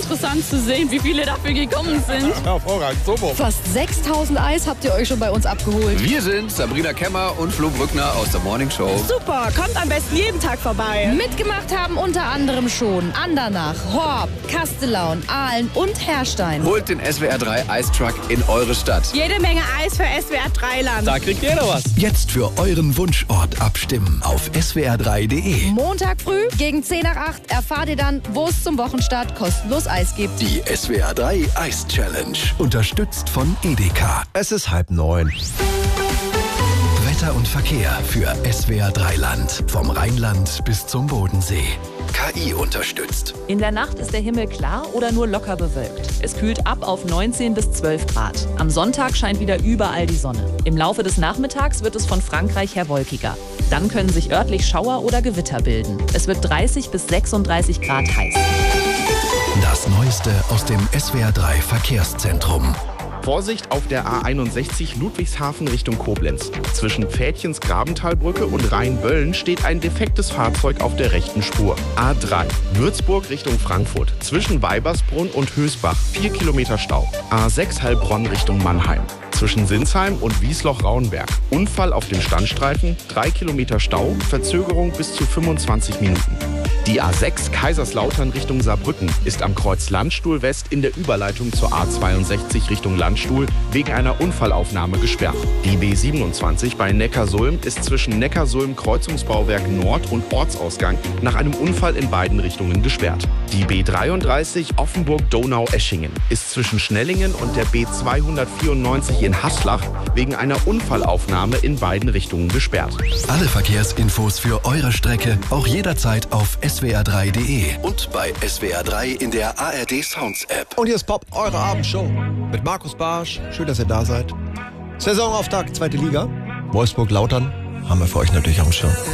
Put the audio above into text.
interessant zu sehen, wie viele dafür gekommen sind. Hervorragend, super. Fast 6.000 Eis habt ihr euch schon bei uns abgeholt. Wir sind Sabrina Kemmer und Flo Brückner aus der Morning Show. Super, kommt am besten jeden Tag vorbei. Mitgemacht haben unter anderem schon Andernach, Horb, Kastelaun, Aalen und Herrstein. Holt den SWR 3 Eistruck in eure Stadt. Jede Menge Eis für SWR 3 Land. Da kriegt jeder was. Jetzt für euren Wunschort abstimmen auf swr3.de. Montag früh gegen 10 nach 8 erfahrt ihr dann, wo es zum Wochenstart kostenlos Eis gibt. Die SWR 3 Eis Challenge. Unterstützt von Edeka. Es ist 8:30. Wetter und Verkehr für SWR 3 Land. Vom Rheinland bis zum Bodensee. KI unterstützt. In der Nacht ist der Himmel klar oder nur locker bewölkt. Es kühlt ab auf 19 bis 12 Grad. Am Sonntag scheint wieder überall die Sonne. Im Laufe des Nachmittags wird es von Frankreich her wolkiger. Dann können sich örtlich Schauer oder Gewitter bilden. Es wird 30 bis 36 Grad heiß. Das Neueste aus dem SWR 3 Verkehrszentrum. Vorsicht auf der A61 Ludwigshafen Richtung Koblenz. Zwischen Pfädchens Grabentalbrücke und Rheinböllen steht ein defektes Fahrzeug auf der rechten Spur. A3 Würzburg Richtung Frankfurt. Zwischen Weibersbrunn und Hösbach 4 Kilometer Stau. A6 Heilbronn Richtung Mannheim. Zwischen Sinsheim und Wiesloch-Rauenberg. Unfall auf dem Standstreifen, 3 Kilometer Stau, Verzögerung bis zu 25 Minuten. Die A6 Kaiserslautern Richtung Saarbrücken ist am Kreuz Landstuhl West in der Überleitung zur A62 Richtung Landstuhl wegen einer Unfallaufnahme gesperrt. Die B27 bei Neckarsulm ist zwischen Neckarsulm Kreuzungsbauwerk Nord und Ortsausgang nach einem Unfall in beiden Richtungen gesperrt. Die B33 Offenburg-Donau-Eschingen ist zwischen Schnellingen und der B294 in Haslach wegen einer Unfallaufnahme in beiden Richtungen gesperrt. Alle Verkehrsinfos für eure Strecke auch jederzeit auf swr3.de und bei SWR 3 in der ARD Sounds App. Und hier ist Pop, eure Abendshow mit Markus Barsch. Schön, dass ihr da seid. Saisonauftakt, 2. Liga. Wolfsburg-Lautern haben wir für euch natürlich am Schirm.